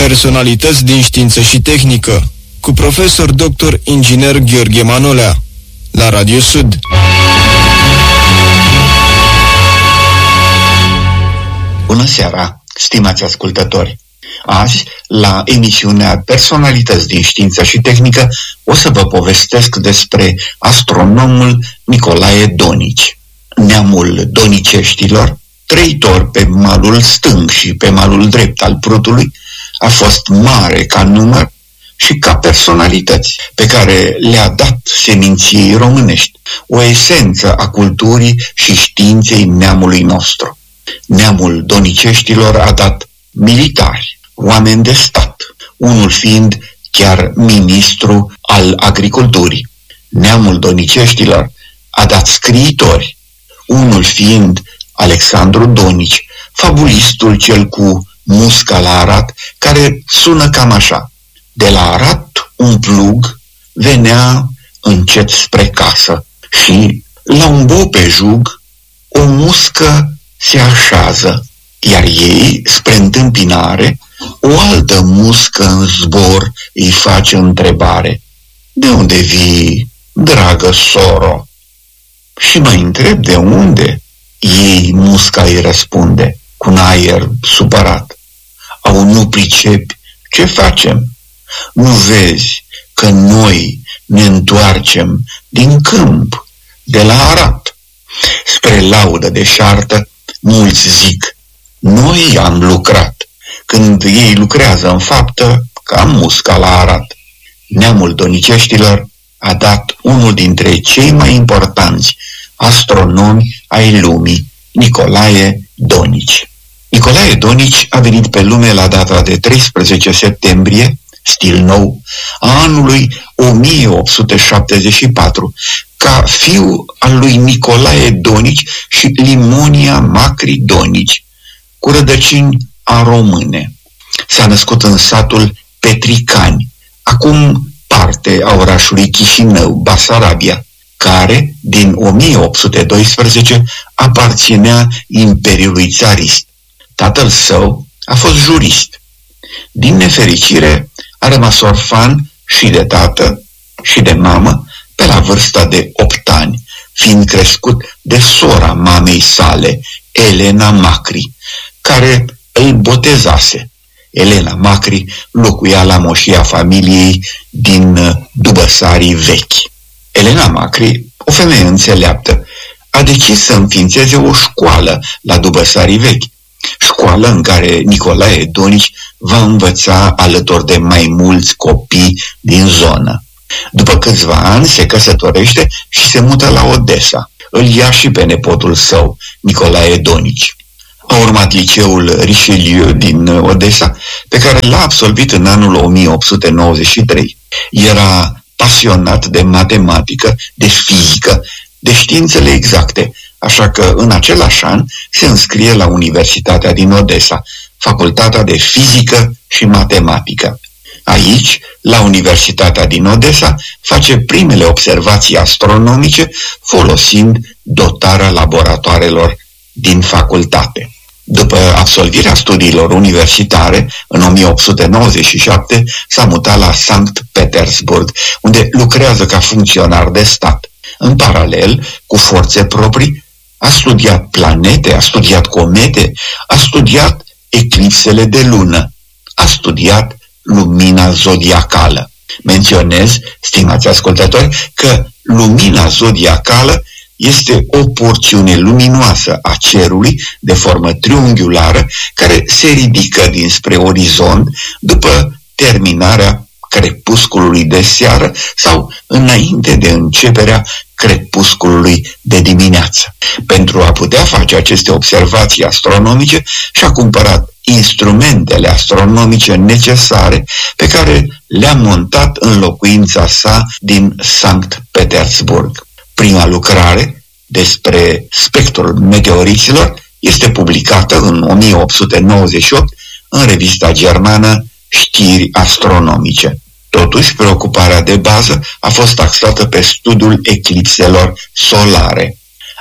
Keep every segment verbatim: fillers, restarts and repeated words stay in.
Personalități din știință și tehnică, cu profesor doctor inginer Gheorghe Manolea, la Radio Sud. Bună seara, stimați ascultători! Azi, la emisiunea Personalități din știință și tehnică, o să vă povestesc despre astronomul Nicolae Donici. Neamul doniceștilor, trăitor pe malul stâng și pe malul drept al Prutului, a fost mare ca număr și ca personalități, pe care le-a dat seminției românești o esență a culturii și științei neamului nostru. Neamul doniceștilor a dat militari, oameni de stat, unul fiind chiar ministru al agriculturii. Neamul doniceștilor a dat scriitori, unul fiind Alexandru Donici, fabulistul cel cu musca la arat, care sună cam așa: de la arat un plug venea încet spre casă și la un bopejug o muscă se așează, iar ei, spre întâmpinare, o altă muscă în zbor îi face întrebare: de unde vii, dragă soro? Și mai întreb de unde. Ei, musca îi răspunde cu un aer supărat: au, nu pricepi, ce facem? Nu vezi că noi ne întoarcem din câmp, de la arat? Spre laudă deșartă, mulți zic: noi am lucrat. Când ei lucrează în faptă, ca musca la arat. Neamul doniceștilor a dat unul dintre cei mai importanți astronomi ai lumii, Nicolae Donici. Nicolae Donici a venit pe lume la data de treisprezece septembrie, stil nou, a anului o mie opt sute șaptezeci și patru, ca fiu al lui Nicolae Donici și Limonia Macri Donici, cu rădăcini aromâne. S-a născut în satul Petricani, acum parte a orașului Chișinău, Basarabia, care, din o mie opt sute doisprezece, aparținea Imperiului Țarist. Tatăl său a fost jurist. Din nefericire, a rămas orfan și de tată și de mamă pe la vârsta de opt ani, fiind crescut de sora mamei sale, Elena Macri, care îl botezase. Elena Macri locuia la moșia familiei din Dubăsarii Vechi. Elena Macri, o femeie înțeleaptă, a decis să înființeze o școală la Dubăsarii Vechi, școală în care Nicolae Donici va învăța alături de mai mulți copii din zonă. După câțiva ani se căsătorește și se mută la Odessa. Îl ia și pe nepotul său, Nicolae Donici. A urmat liceul Richelieu din Odessa, pe care l-a absolvit în anul o mie opt sute nouăzeci și trei. Era pasionat de matematică, de fizică, de științele exacte, așa că în același an se înscrie la Universitatea din Odessa, Facultatea de Fizică și Matematică. Aici, la Universitatea din Odessa, face primele observații astronomice folosind dotarea laboratoarelor din facultate. După absolvirea studiilor universitare, în o mie opt sute nouăzeci și șapte, s-a mutat la Sankt Petersburg, unde lucrează ca funcționar de stat. În paralel, cu forțe proprii, a studiat planete, a studiat comete, a studiat eclipsele de lună, a studiat lumina zodiacală. Menționez, stimați ascultători, că lumina zodiacală este o porțiune luminoasă a cerului de formă triunghiulară care se ridică dinspre orizont după terminarea crepusculului de seară sau înainte de începerea crepusculului de dimineață. Pentru a putea face aceste observații astronomice, și-a cumpărat instrumentele astronomice necesare pe care le-a montat în locuința sa din Sankt Petersburg. Prima lucrare despre spectrul meteoriților este publicată în o mie opt sute nouăzeci și opt în revista germană Știri astronomice. Totuși, preocuparea de bază a fost axată pe studiul eclipselor solare.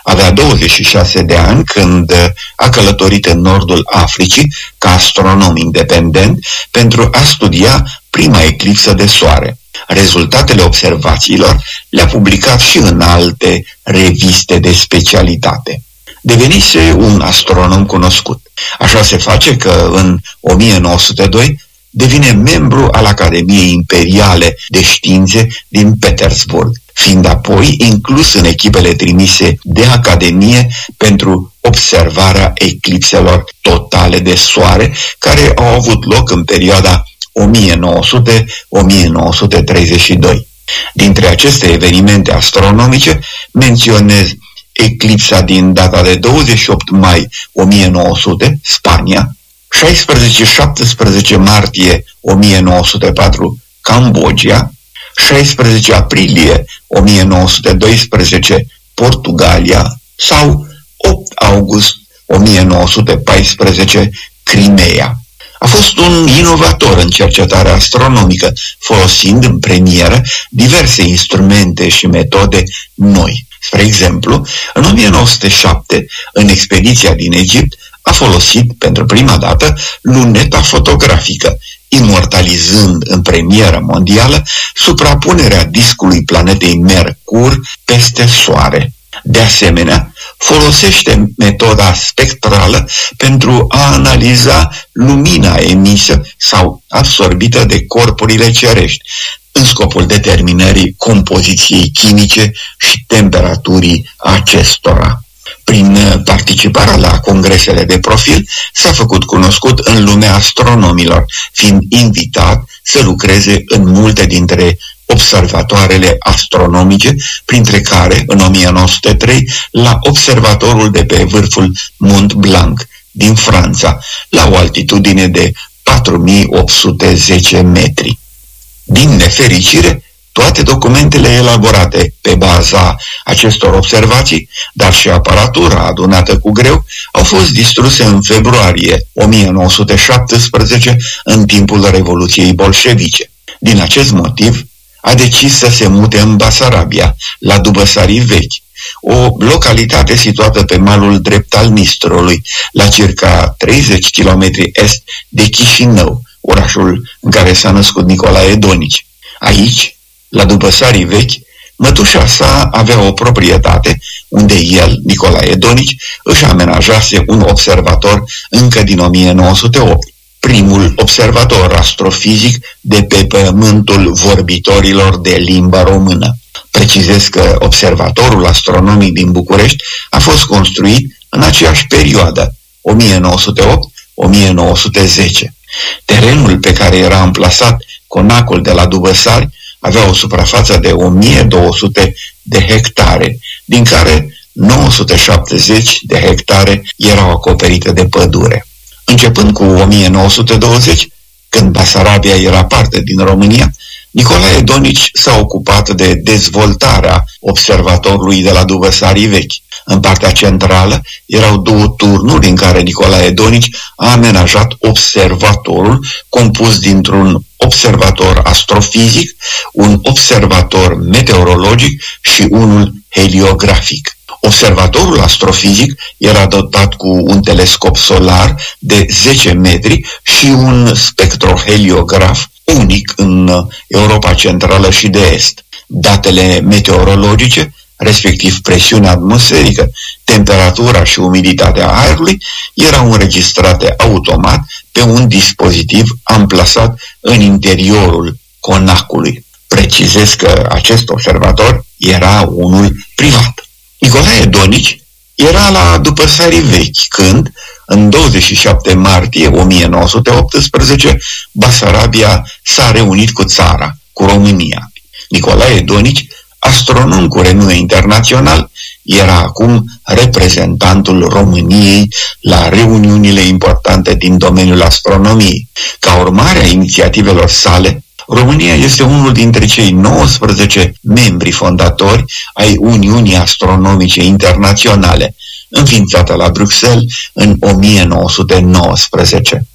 Avea douăzeci și șase de ani când a călătorit în nordul Africii ca astronom independent pentru a studia prima eclipsă de soare. Rezultatele observațiilor le-a publicat și în alte reviste de specialitate. Devenise un astronom cunoscut. Așa se face că în o mie nouă sute doi devine membru al Academiei Imperiale de Științe din Petersburg, fiind apoi inclus în echipele trimise de Academie pentru observarea eclipselor totale de soare, care au avut loc în perioada o mie nouă sute - o mie nouă sute treizeci și doi. Dintre aceste evenimente astronomice menționez eclipsa din data de douăzeci și opt mai o mie nouă sute, Spania, șaisprezece - șaptesprezece martie o mie nouă sute patru, Cambodgia, șaisprezece aprilie o mie nouă sute doisprezece, Portugalia sau opt august o mie nouă sute paisprezece, Crimea. A fost un inovator în cercetarea astronomică, folosind în premieră diverse instrumente și metode noi. Spre exemplu, în o mie nouă sute șapte, în expediția din Egipt, a folosit pentru prima dată luneta fotografică, imortalizând în premieră mondială suprapunerea discului planetei Mercur peste Soare. De asemenea, folosește metoda spectrală pentru a analiza lumina emisă sau absorbită de corpurile cerești, în scopul determinării compoziției chimice și temperaturii acestora. Prin participarea la congresele de profil, s-a făcut cunoscut în lumea astronomilor, fiind invitat să lucreze în multe dintre observatoarele astronomice, printre care, în o mie nouă sute trei, la observatorul de pe vârful Mont Blanc din Franța, la o altitudine de patru mii opt sute zece metri. Din nefericire, toate documentele elaborate pe baza acestor observații, dar și aparatura adunată cu greu, au fost distruse în februarie o mie nouă sute șaptesprezece, în timpul Revoluției Bolșevice. Din acest motiv, a decis să se mute în Basarabia, la Dubăsarii Vechi, o localitate situată pe malul drept al Nistrului, la circa treizeci de kilometri est de Chișinău, orașul în care s-a născut Nicolae Donici. Aici, la Dubăsarii Vechi, mătușa sa avea o proprietate unde el, Nicolae Donici, își amenajase un observator încă din o mie nouă sute opt, primul observator astrofizic de pe pământul vorbitorilor de limba română. Precizez că observatorul astronomic din București a fost construit în aceeași perioadă, o mie nouă sute opt - o mie nouă sute zece. Terenul pe care era amplasat conacul de la Dubăsari avea o suprafață de o mie două sute de hectare, din care nouă sute șaptezeci de hectare erau acoperite de pădure. Începând cu o mie nouă sute douăzeci, când Basarabia era parte din România, Nicolae Donici s-a ocupat de dezvoltarea observatorului de la Dubăsarii Vechi. În partea centrală erau două turnuri în care Nicolae Donici a amenajat observatorul, compus dintr-un observator astrofizic, un observator meteorologic și unul heliografic. Observatorul astrofizic era dotat cu un telescop solar de zece metri și un spectroheliograf unic în Europa Centrală și de Est. Datele meteorologice, respectiv presiunea atmosferică, temperatura și umiditatea aerului, erau înregistrate automat pe un dispozitiv amplasat în interiorul conacului. Precizez că acest observator era unul privat. Nicolae Donici era la Dubăsarii Vechi când, în douăzeci și șapte martie o mie nouă sute optsprezece, Basarabia s-a reunit cu țara, cu România. Nicolae Donici, astronom cu renume internațional, era acum reprezentantul României la reuniunile importante din domeniul astronomiei. Ca urmare a inițiativelor sale, România este unul dintre cei nouăsprezece membri fondatori ai Uniunii Astronomice Internaționale, înființată la Bruxelles în o mie nouă sute nouăsprezece.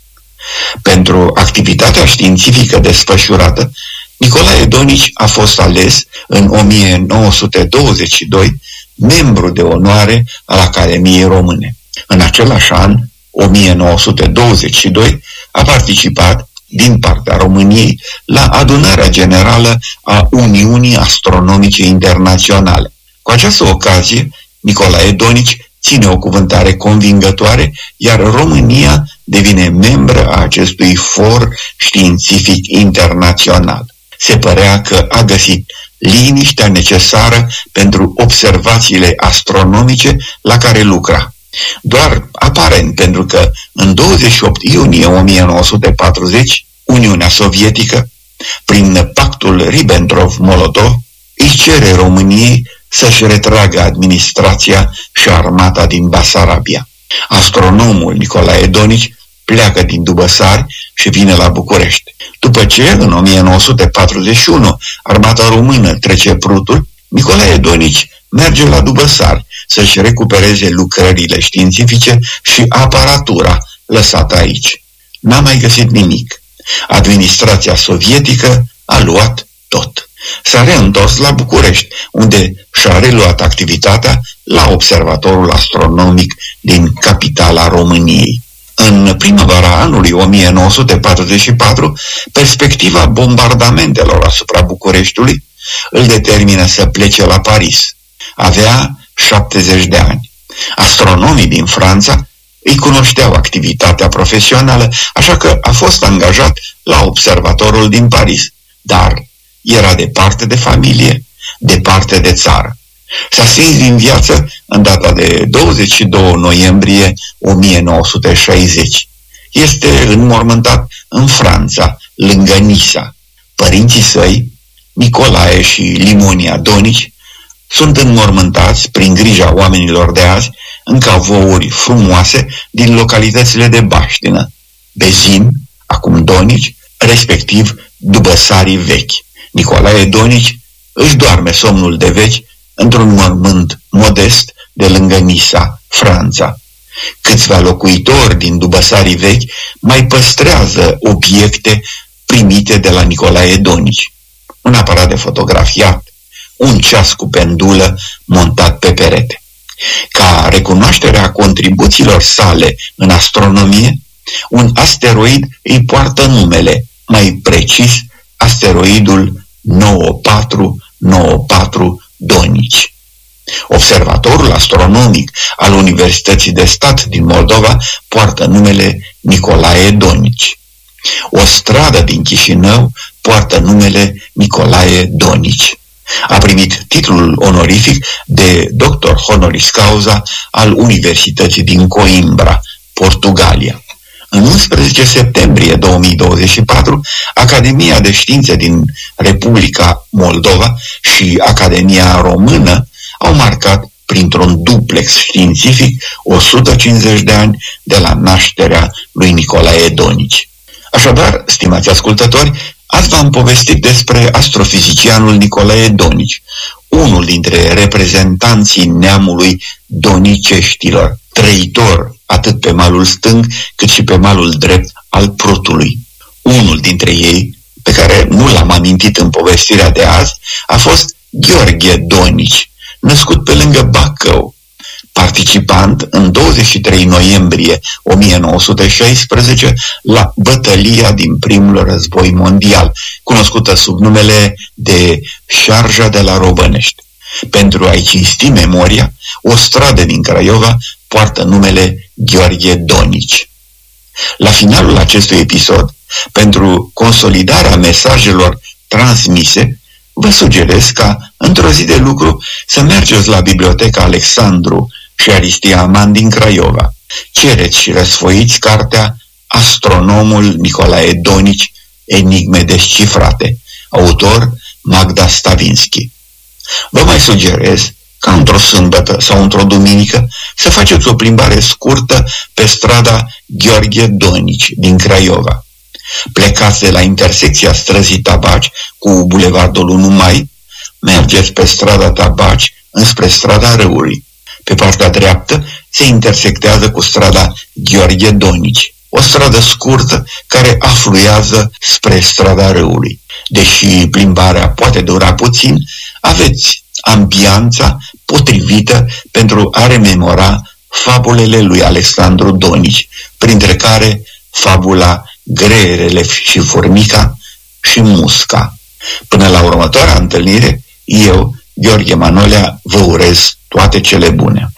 Pentru activitatea științifică desfășurată, Nicolae Donici a fost ales în o mie nouă sute douăzeci și doi membru de onoare al Academiei Române. În același an, o mie nouă sute douăzeci și doi, a participat din partea României la adunarea generală a Uniunii Astronomice Internaționale. Cu această ocazie, Nicolae Donici ține o cuvântare convingătoare, iar România devine membră a acestui for științific internațional. Se părea că a găsit liniștea necesară pentru observațiile astronomice la care lucra. Doar aparent, pentru că în douăzeci și opt iunie o mie nouă sute patruzeci, Uniunea Sovietică, prin pactul Ribbentrop-Molotov, îi cere României să-și retragă administrația și armata din Basarabia. Astronomul Nicolae Donici pleacă din Dubăsari și vine la București. După ce, în o mie nouă sute patruzeci și unu, armata română trece Prutul, Nicolae Donici merge la Dubăsari să-și recupereze lucrările științifice și aparatura lăsată aici. N-a mai găsit nimic. Administrația sovietică a luat tot. S-a reîntors la București, unde și-a reluat activitatea la Observatorul Astronomic din capitala României. În primăvara anului o mie nouă sute patruzeci și patru, perspectiva bombardamentelor asupra Bucureștiului îl determină să plece la Paris. Avea șaptezeci de ani. Astronomii din Franța îi cunoșteau activitatea profesională, așa că a fost angajat la Observatorul din Paris, dar era departe de familie, departe de țară. S-a stins din viață în data de douăzeci și doi noiembrie o mie nouă sute șaizeci. Este înmormântat în Franța, lângă Nisa. Părinții săi, Nicolae și Limonia Donici, sunt înmormântați, prin grija oamenilor de azi, în cavouri frumoase din localitățile de baștină, Bezin, acum Donici, respectiv Dubăsarii vechi. Nicolae Donici își doarme somnul de veci într-un mormânt modest de lângă Nisa, Franța. Câțiva locuitori din Dubăsarii vechi mai păstrează obiecte primite de la Nicolae Donici. Un aparat de fotografiat, un ceas cu pendulă montat pe perete. Ca recunoașterea contribuțiilor sale în astronomie, un asteroid îi poartă numele, mai precis, asteroidul nouă patru nouă patru Donici. Observatorul astronomic al Universității de Stat din Moldova poartă numele Nicolae Donici. O stradă din Chișinău poartă numele Nicolae Donici. A primit titlul onorific de doctor honoris causa al Universității din Coimbra, Portugalia. În unsprezece septembrie două mii douăzeci și patru, Academia de Științe din Republica Moldova și Academia Română au marcat printr-un duplex științific o sută cincizeci de ani de la nașterea lui Nicolae Donici. Așadar, stimați ascultători, azi v-am povestit despre astrofizicianul Nicolae Donici, unul dintre reprezentanții neamului doniceștilor, trăitor atât pe malul stâng cât și pe malul drept al Prutului. Unul dintre ei, pe care nu l-am amintit în povestirea de azi, a fost Gheorghe Donici, născut pe lângă Bacău, participant în douăzeci și trei noiembrie o mie nouă sute șaisprezece la bătălia din primul război mondial, cunoscută sub numele de Șarja de la Robănești. Pentru a-i cinsti memoria, o stradă din Craiova poartă numele Gheorghe Donici. La finalul acestui episod, pentru consolidarea mesajelor transmise, vă sugerez ca, într-o zi de lucru, să mergeți la Biblioteca Alexandru și Aristia Aman din Craiova. Cereți și răsfoiți cartea Astronomul Nicolae Donici, Enigme descifrate, autor Magda Stavinski. Vă mai sugerez ca într-o sâmbătă sau într-o duminică să faceți o plimbare scurtă pe strada Gheorghe Donici din Craiova. Plecați de la intersecția străzii Tabaci cu bulevardul unu mai, mergeți pe strada Tabaci înspre strada Râului. Pe partea dreaptă se intersectează cu strada Gheorghe Donici, o stradă scurtă care afluează spre strada Râului. Deși plimbarea poate dura puțin, aveți ambianța potrivită pentru a rememora fabulele lui Alexandru Donici, printre care fabula Greierele și Formica și Musca. Până la următoarea întâlnire, eu, Gheorghe Manolea, vă urez toate cele bune.